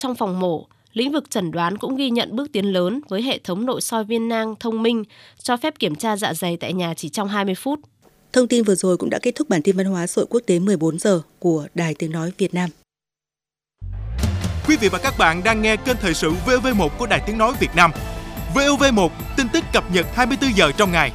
Trong phòng mổ, lĩnh vực chẩn đoán cũng ghi nhận bước tiến lớn với hệ thống nội soi viên nang thông minh, cho phép kiểm tra dạ dày tại nhà chỉ trong 20 phút. Thông tin vừa rồi cũng đã kết thúc bản tin văn hóa xã hội quốc tế 14 giờ của Đài Tiếng nói Việt Nam. Quý vị và các bạn đang nghe kênh thời sự VOV1 của Đài Tiếng nói Việt Nam. VOV1, tin tức cập nhật 24 giờ trong ngày.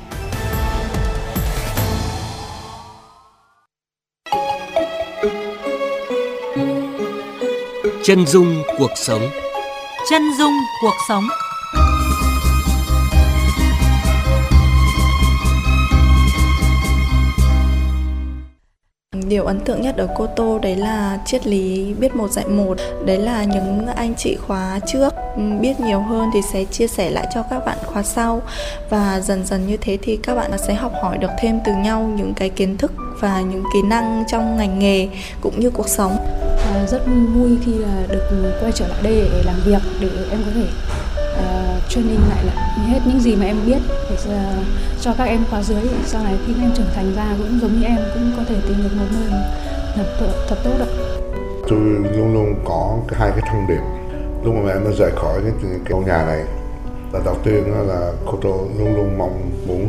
Chân dung cuộc sống. Chân dung cuộc sống. Điều ấn tượng nhất ở Cô Tô đấy là triết lý biết một dạy một. Đấy là những anh chị khóa trước biết nhiều hơn thì sẽ chia sẻ lại cho các bạn khóa sau. Và dần dần như thế thì các bạn sẽ học hỏi được thêm từ nhau những cái kiến thức và những kỹ năng trong ngành nghề cũng như cuộc sống. Rất vui khi là được quay trở lại đây để làm việc, để em có thể training lại hết những gì mà em biết để cho các em khóa dưới, sau này khi em trưởng thành ra cũng giống như em cũng có thể tìm được một nơi thật tốt được. Tôi luôn luôn có hai cái thông điệp lúc mà em rời khỏi cái ngôi nhà này. Và đầu tiên là Cô Tô luôn luôn mong muốn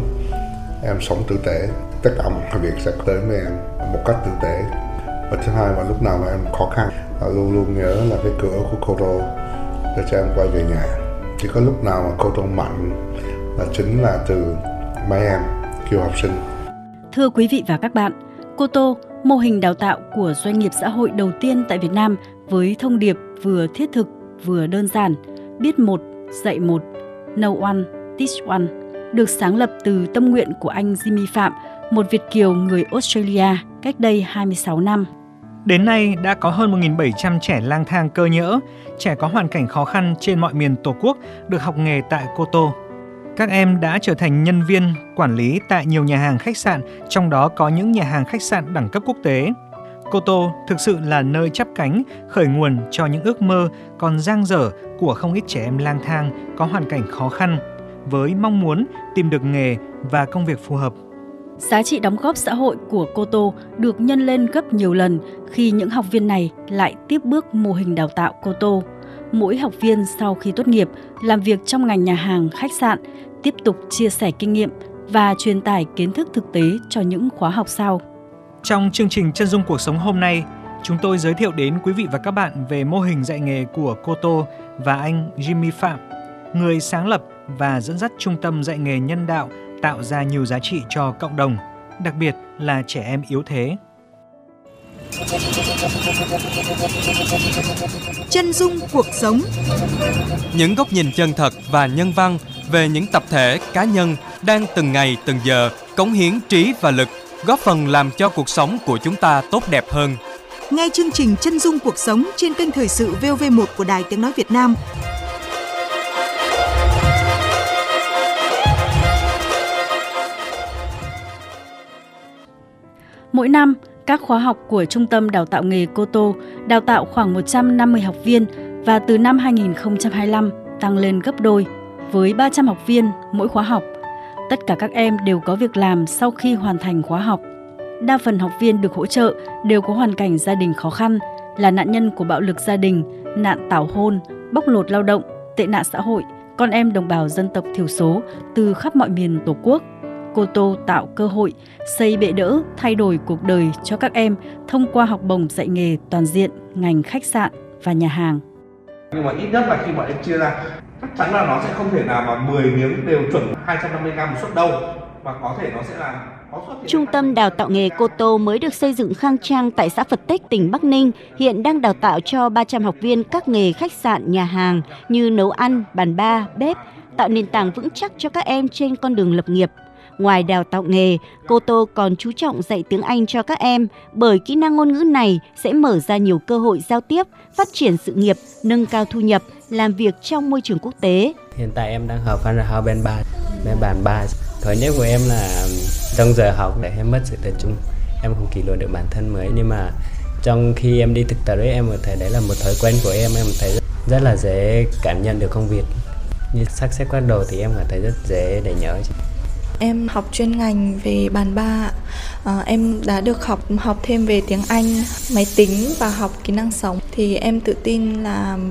em sống tử tế, tất cả mọi việc sẽ tới với em một cách tử tế. Và thứ hai là lúc nào mà em khó khăn luôn luôn nhớ là cái cửa của Cô Tô để cho em quay về nhà. Chỉ có lúc nào mà Cô Tô mạnh là chính là từ mấy em kiều học sinh. Thưa quý vị và các bạn, Cô Tô, mô hình đào tạo của doanh nghiệp xã hội đầu tiên tại Việt Nam với thông điệp vừa thiết thực vừa đơn giản, biết một, dạy một, know one, teach one, được sáng lập từ tâm nguyện của anh Jimmy Phạm, một Việt kiều người Australia cách đây 26 năm. Đến nay đã có hơn 1.700 trẻ lang thang cơ nhỡ, trẻ có hoàn cảnh khó khăn trên mọi miền Tổ quốc được học nghề tại Cô Tô. Các em đã trở thành nhân viên, quản lý tại nhiều nhà hàng khách sạn, trong đó có những nhà hàng khách sạn đẳng cấp quốc tế. Cô Tô thực sự là nơi chắp cánh, khởi nguồn cho những ước mơ còn dang dở của không ít trẻ em lang thang có hoàn cảnh khó khăn, với mong muốn tìm được nghề và công việc phù hợp. Giá trị đóng góp xã hội của Cô Tô được nhân lên gấp nhiều lần khi những học viên này lại tiếp bước mô hình đào tạo Cô Tô. Mỗi học viên sau khi tốt nghiệp làm việc trong ngành nhà hàng, khách sạn, tiếp tục chia sẻ kinh nghiệm và truyền tải kiến thức thực tế cho những khóa học sau. Trong chương trình Chân dung cuộc sống hôm nay, chúng tôi giới thiệu đến quý vị và các bạn về mô hình dạy nghề của Cô Tô và anh Jimmy Phạm, người sáng lập và dẫn dắt trung tâm dạy nghề nhân đạo tạo ra nhiều giá trị cho cộng đồng, đặc biệt là trẻ em yếu thế. Chân dung cuộc sống. Những góc nhìn chân thật và nhân văn về những tập thể, cá nhân đang từng ngày từng giờ cống hiến trí và lực, góp phần làm cho cuộc sống của chúng ta tốt đẹp hơn. Nghe chương trình Chân dung cuộc sống trên kênh thời sự VOV1 của Đài Tiếng nói Việt Nam. Mỗi năm, các khóa học của Trung tâm Đào tạo nghề Cô Tô đào tạo khoảng 150 học viên và từ năm 2025 tăng lên gấp đôi với 300 học viên mỗi khóa học. Tất cả các em đều có việc làm sau khi hoàn thành khóa học. Đa phần học viên được hỗ trợ đều có hoàn cảnh gia đình khó khăn, là nạn nhân của bạo lực gia đình, nạn tảo hôn, bóc lột lao động, tệ nạn xã hội, con em đồng bào dân tộc thiểu số từ khắp mọi miền Tổ quốc. Cô Tô tạo cơ hội, xây bệ đỡ, thay đổi cuộc đời cho các em thông qua học bổng dạy nghề toàn diện ngành khách sạn và nhà hàng. Nhưng mà ít nhất là khi bọn em chia ra, chắc chắn là nó sẽ không thể nào mà 10 miếng đều chuẩn 250g một suất đâu, mà có thể nó sẽ là Trung tâm Đào tạo nghề Cô Tô mới được xây dựng khang trang tại xã Phật Tích, tỉnh Bắc Ninh, hiện đang đào tạo cho 300 học viên các nghề khách sạn, nhà hàng như nấu ăn, bàn bar, bếp, tạo nền tảng vững chắc cho các em trên con đường lập nghiệp. Ngoài đào tạo nghề, Cô Tô còn chú trọng dạy tiếng Anh cho các em, bởi kỹ năng ngôn ngữ này sẽ mở ra nhiều cơ hội giao tiếp, phát triển sự nghiệp, nâng cao thu nhập, làm việc trong môi trường quốc tế. Hiện tại em đang học bên bàn bar. Khó nhất của em là trong giờ học để em mất sự tập trung, em không kỷ luật được bản thân mới. Nhưng mà trong khi em đi thực tập đấy, em thấy đấy là một thói quen của em thấy rất là dễ cảm nhận được công việc. Như sắp xếp các đồ thì em cảm thấy rất dễ để nhớ. Em học chuyên ngành về bàn bar. Em đã được học thêm về tiếng Anh, máy tính và học kỹ năng sống. Thì em tự tin là